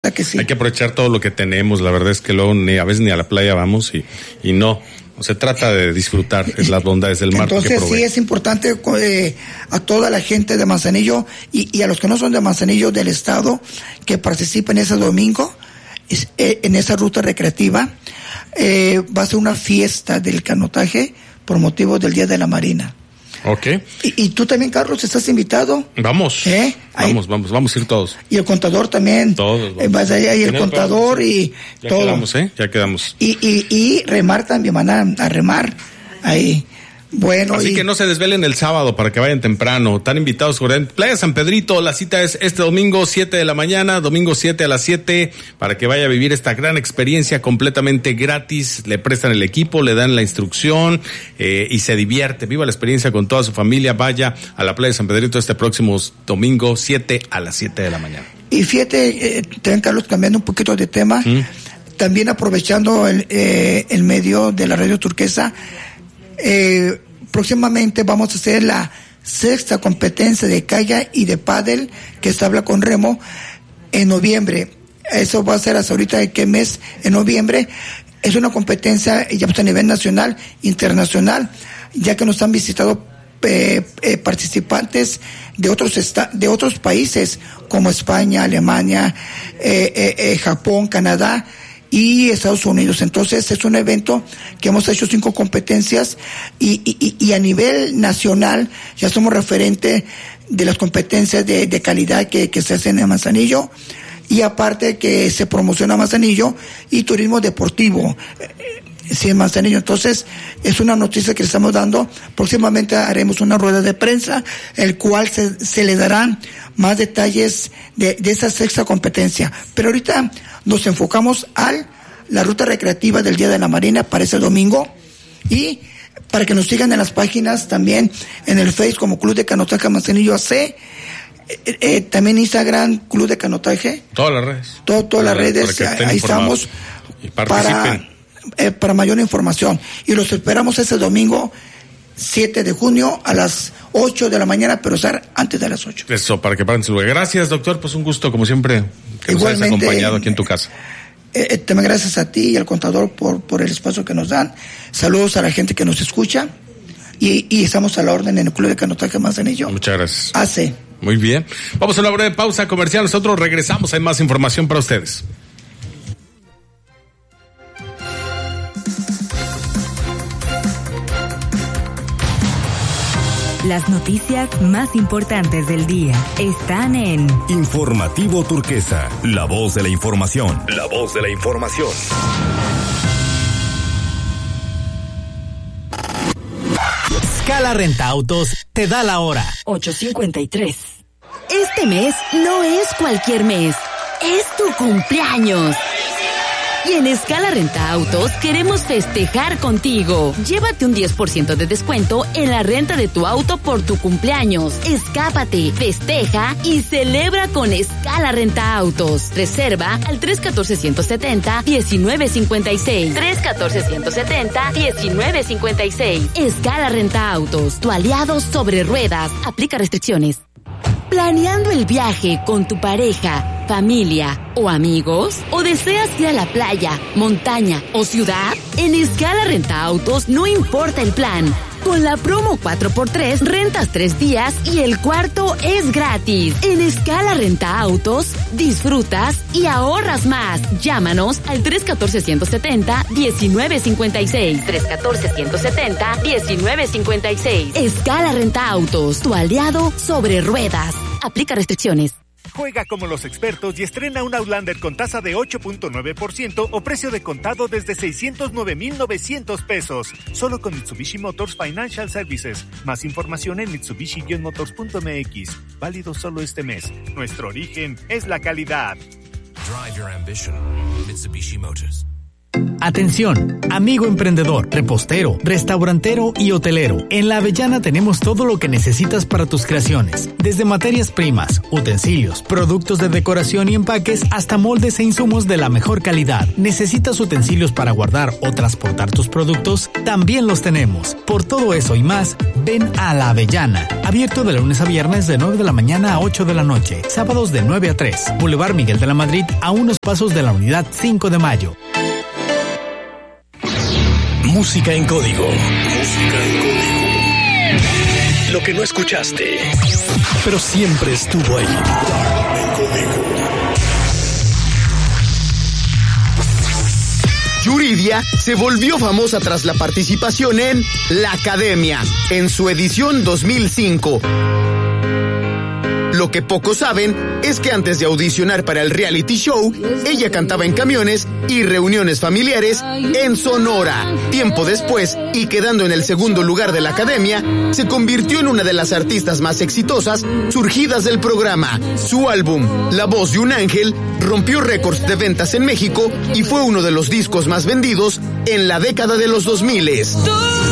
¿A que sí? Hay que aprovechar todo lo que tenemos. La verdad es que luego a veces ni a la playa vamos y no. Se trata de disfrutar las bondades del mar. Entonces sí es importante a toda la gente de Manzanillo y a los que no son de Manzanillo del estado que participen ese domingo en esa ruta recreativa. Va a ser una fiesta del canotaje por motivo del Día de la Marina. Okay. Y tú también, Carlos, ¿estás invitado? Vamos. Vamos a ir todos. Y el contador también. Todos. Vas allá y el contador y ya todo. Ya quedamos. Y remar también, van a remar ahí. Bueno. Así que no se desvelen el sábado para que vayan temprano. Están invitados por Playa San Pedrito. La cita es este domingo 7 de la mañana, domingo 7 a las 7, para que vaya a vivir esta gran experiencia completamente gratis. Le prestan el equipo, le dan la instrucción y se divierte. Viva la experiencia con toda su familia. Vaya a la Playa San Pedrito este próximo domingo 7 a las 7 de la mañana. Y fíjate, también, Carlos, cambiando un poquito de tema, también aprovechando el medio de la Radio Turquesa, próximamente vamos a hacer la 6ª competencia de kayak y de pádel que se habla con remo en noviembre. Eso va a ser hasta ahorita de qué mes, en noviembre. Es una competencia ya a nivel nacional, internacional, ya que nos han visitado participantes de otros países como España, Alemania, Japón, Canadá y Estados Unidos. Entonces es un evento que hemos hecho 5 competencias y a nivel nacional ya somos referente de las competencias de calidad que se hacen en Manzanillo, y aparte que se promociona Manzanillo y turismo deportivo en Manzanillo. Entonces es una noticia que le estamos dando. Próximamente haremos una rueda de prensa, el cual se le darán más detalles de esa 6ª competencia. Pero ahorita nos enfocamos la ruta recreativa del Día de la Marina para ese domingo, y para que nos sigan en las páginas también en el Facebook como Club de Canotaje Manzanillo AC, también Instagram Club de Canotaje, todas las redes, todas las redes, ahí estamos y participen para mayor información, y los esperamos ese domingo 7 de junio a las 8 de la mañana, pero estar antes de las 8. Eso, para que paren su lugar. Gracias, doctor, pues un gusto como siempre que nos hayas acompañado aquí en tu casa. También gracias a ti y al contador por el espacio que nos dan. Saludos a la gente que nos escucha, y estamos a la orden en el Club de Canotaje Manzanillo. Muchas gracias. AC. Muy bien. Vamos a una breve pausa comercial. Nosotros regresamos. Hay más información para ustedes. Las noticias más importantes del día están en Informativo Turquesa, la voz de la información. La voz de la información. Scala Renta Autos te da la hora. 8:53. Este mes no es cualquier mes, es tu cumpleaños. Y en Scala Renta Autos queremos festejar contigo. Llévate un 10% de descuento en la renta de tu auto por tu cumpleaños. Escápate, festeja y celebra con Scala Renta Autos. Reserva al 314-170-1956. 314-170-1956. Scala Renta Autos, tu aliado sobre ruedas. Aplica restricciones. ¿Planeando el viaje con tu pareja, familia o amigos? ¿O deseas ir a la playa, montaña o ciudad? En Scala Renta Autos no importa el plan. Con la promo 4x3 rentas 3 días y el cuarto es gratis. En Scala Renta Autos disfrutas y ahorras más. Llámanos al 314-170-1956. 314-170-1956. Scala Renta Autos, tu aliado sobre ruedas. Aplica restricciones. Juega como los expertos y estrena un Outlander con tasa de 8.9% o precio de contado desde 609,900 pesos. Solo con Mitsubishi Motors Financial Services. Más información en mitsubishi-motors.mx. Válido solo este mes. Nuestro origen es la calidad. Drive your ambition. Mitsubishi Motors. Atención, amigo emprendedor, repostero, restaurantero y hotelero. En La Avellana tenemos todo lo que necesitas para tus creaciones. Desde materias primas, utensilios, productos de decoración y empaques, hasta moldes e insumos de la mejor calidad. ¿Necesitas utensilios para guardar o transportar tus productos? También los tenemos. Por todo eso y más, ven a La Avellana. Abierto de lunes a viernes de 9 de la mañana a 8 de la noche. Sábados de 9 a 3. Boulevard Miguel de la Madrid, a unos pasos de la unidad 5 de mayo. Música en código. Música en código. Lo que no escuchaste, pero siempre estuvo ahí. En código. Yuridia se volvió famosa tras la participación en La Academia, en su edición 2005. Lo que pocos saben es que antes de audicionar para el reality show, ella cantaba en camiones y reuniones familiares en Sonora. Tiempo después, y quedando en el segundo lugar de la Academia, se convirtió en una de las artistas más exitosas surgidas del programa. Su álbum, La Voz de un Ángel, rompió récords de ventas en México y fue uno de los discos más vendidos en la década de los 2000.